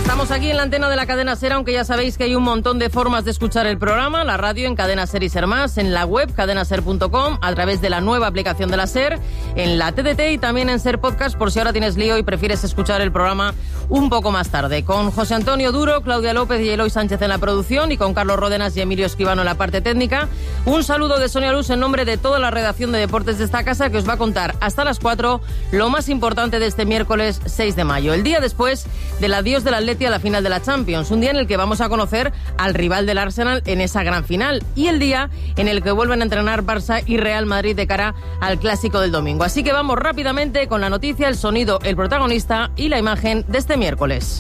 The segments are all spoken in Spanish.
Estamos aquí en la antena de la cadena SER, aunque ya sabéis que hay un montón de formas de escuchar el programa, la radio en Cadena SER y SER Más, en la web cadenaser.com, a través de la nueva aplicación de la SER, en la TDT y también en SER Podcast, por si ahora tienes lío y prefieres escuchar el programa un poco más tarde. Con José Antonio Duro, Claudia López y Eloy Sánchez en la producción y con Carlos Ródenas y Emilio Escribano en la parte técnica. Un saludo de Sonia Luz en nombre de toda la redacción de deportes de esta casa, que os va a contar hasta las 4 lo más importante de este miércoles 6 de mayo, el día después del adiós del Atleti a la final de la Champions, un día en el que vamos a conocer al rival del Arsenal en esa gran final y el día en el que vuelven a entrenar Barça y Real Madrid de cara al clásico del domingo. Así que vamos rápidamente con la noticia, el sonido, el protagonista y la imagen de este miércoles.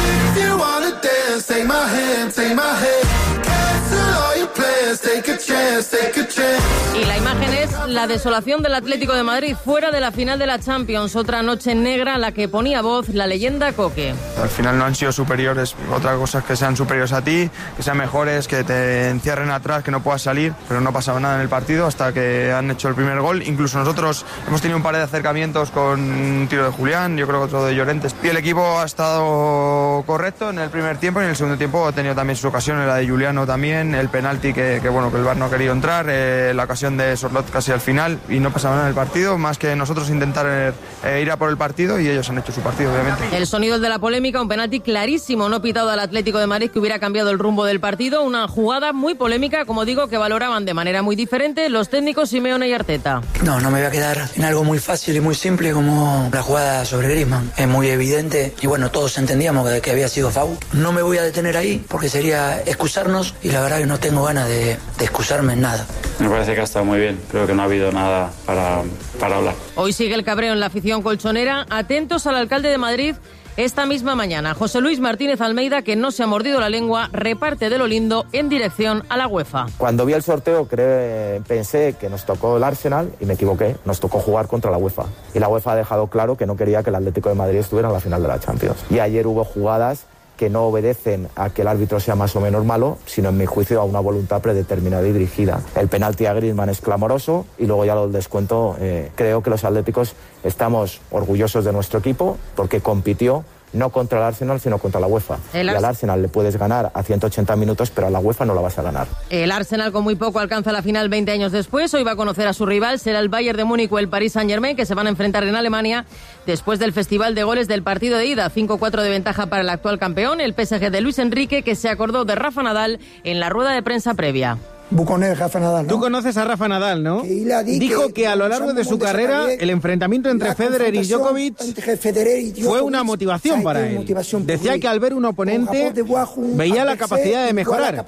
Y la imagen es la desolación del Atlético de Madrid fuera de la final de la Champions, otra noche negra a la que ponía voz la leyenda Coque. Al final no han sido superiores, otra cosa es que sean superiores a ti, que sean mejores, que te encierren atrás, que no puedas salir, pero no ha pasado nada en el partido hasta que han hecho el primer gol. Incluso nosotros hemos tenido un par de acercamientos con un tiro de Julián, yo creo que otro de Llorentes. Y el equipo ha estado correcto en el primer tiempo y en el segundo tiempo ha tenido también sus ocasiones, la de Juliano también, el penalti que el VAR no ha querido entrar, la ocasión de Sorlot casi al final y no pasaba nada en el partido, más que nosotros intentar ir a por el partido y ellos han hecho su partido, obviamente. El sonido de la polémica, un penalti clarísimo, no pitado al Atlético de Madrid que hubiera cambiado el rumbo del partido, una jugada muy polémica, como digo, que valoraban de manera muy diferente los técnicos Simeone y Arteta. No me voy a quedar en algo muy fácil y muy simple como la jugada sobre Griezmann. Es muy evidente y bueno, todos entendíamos que había sido foul. No me voy a detener ahí porque sería excusarnos y la verdad que no tengo ganas de excusarme en nada. Me parece que ha estado muy bien, creo que no ha habido nada para hablar. Hoy sigue el cabreo en la afición colchonera, atentos al alcalde de Madrid. Esta misma mañana, José Luis Martínez Almeida, que no se ha mordido la lengua, reparte de lo lindo en dirección a la UEFA. Cuando vi el sorteo pensé que nos tocó el Arsenal y me equivoqué, nos tocó jugar contra la UEFA. Y la UEFA ha dejado claro que no quería que el Atlético de Madrid estuviera en la final de la Champions. Y ayer hubo jugadas que no obedecen a que el árbitro sea más o menos malo, sino en mi juicio a una voluntad predeterminada y dirigida. El penalti a Griezmann es clamoroso y luego ya lo del descuento. Creo que los atléticos estamos orgullosos de nuestro equipo porque compitió no contra el Arsenal, sino contra la UEFA. Y al Arsenal le puedes ganar a 180 minutos, pero a la UEFA no la vas a ganar. El Arsenal con muy poco alcanza la final 20 años después. Hoy va a conocer a su rival, será el Bayern de Múnich o el Paris Saint-Germain, que se van a enfrentar en Alemania después del festival de goles del partido de ida. 5-4 de ventaja para el actual campeón, el PSG de Luis Enrique, que se acordó de Rafa Nadal en la rueda de prensa previa. Rafa Nadal, ¿no? Tú conoces a Rafa Nadal, ¿no? Dijo que a lo largo de su carrera el enfrentamiento entre Federer y Djokovic fue una motivación para él. Decía que al ver un oponente veía la capacidad de mejorar.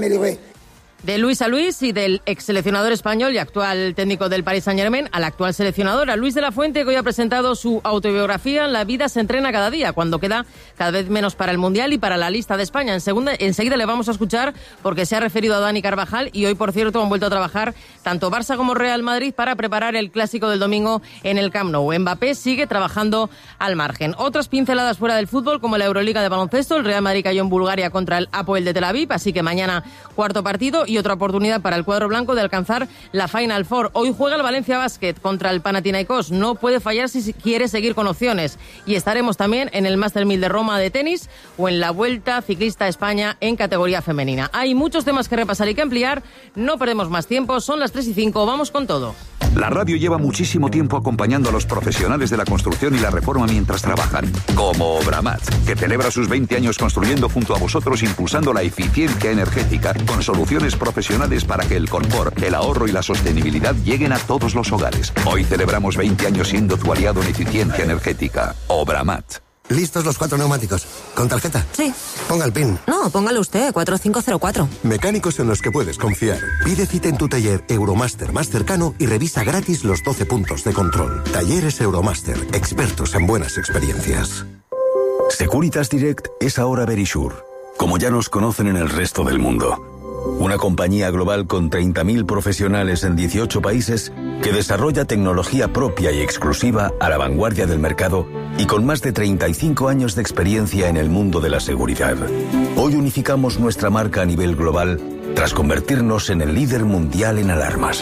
De Luis a Luis y del ex seleccionador español y actual técnico del Paris Saint-Germain al actual seleccionador, a Luis de la Fuente, que hoy ha presentado su autobiografía La vida se entrena cada día, cuando queda cada vez menos para el Mundial y para la lista de España. Enseguida le vamos a escuchar porque se ha referido a Dani Carvajal y hoy, por cierto, han vuelto a trabajar tanto Barça como Real Madrid para preparar el clásico del domingo en el Camp Nou. Mbappé sigue trabajando al margen. Otras pinceladas fuera del fútbol, como la Euroliga de baloncesto. El Real Madrid cayó en Bulgaria contra el Hapoel de Tel Aviv, así que mañana cuarto partido y otra oportunidad para el cuadro blanco de alcanzar la Final Four. Hoy juega el Valencia Basket contra el Panathinaikos. No puede fallar si quiere seguir con opciones. Y estaremos también en el Master 1000 de Roma de tenis o en la Vuelta Ciclista a España en categoría femenina. Hay muchos temas que repasar y que ampliar. No perdemos más tiempo. Son las 3:05. Vamos con todo. La radio lleva muchísimo tiempo acompañando a los profesionales de la construcción y la reforma mientras trabajan, como Obramat, que celebra sus 20 años construyendo junto a vosotros, impulsando la eficiencia energética con soluciones profesionales para que el confort, el ahorro y la sostenibilidad lleguen a todos los hogares. Hoy celebramos 20 años siendo tu aliado en eficiencia energética. Obramat. ¿Listos los 4 neumáticos? ¿Con tarjeta? Sí. Ponga el PIN. No, póngalo usted, 4504. Mecánicos en los que puedes confiar. Pide cita en tu taller Euromaster más cercano y revisa gratis los 12 puntos de control. Talleres Euromaster, expertos en buenas experiencias. Securitas Direct es ahora Verisure, como ya nos conocen en el resto del mundo. Una compañía global con 30.000 profesionales en 18 países que desarrolla tecnología propia y exclusiva a la vanguardia del mercado y con más de 35 años de experiencia en el mundo de la seguridad. Hoy unificamos nuestra marca a nivel global tras convertirnos en el líder mundial en alarmas.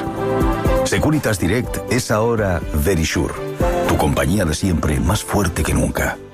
Securitas Direct es ahora Verisure, tu compañía de siempre más fuerte que nunca.